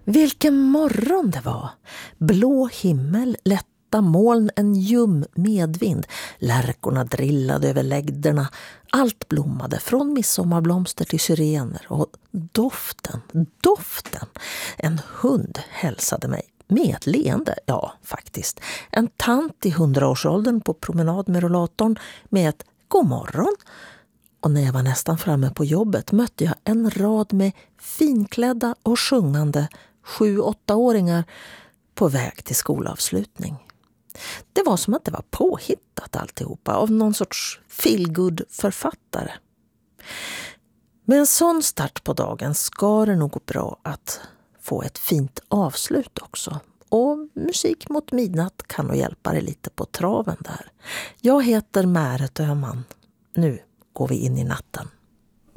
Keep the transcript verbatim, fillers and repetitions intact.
Vilken morgon det var! Blå himmel, lätta moln, en ljum medvind. Lärkorna drillade över lägderna. Allt blommade, från midsommarblomster till syrener. Och doften, doften! En hund hälsade mig. Med ett leende, ja faktiskt. En tant i hundraårsåldern på promenad med rollatorn med ett god morgon. Och när jag var nästan framme på jobbet mötte jag en rad med finklädda och sjungande sju-åttaåringar på väg till skolavslutning. Det var som att det var påhittat alltihopa av någon sorts feelgood-författare. Med en sån start på dagen ska det nog gå bra att få ett fint avslut också. Och musik mot midnatt kan nog hjälpa dig lite på traven där. Jag heter Märet Öhman. Nu går vi in i natten.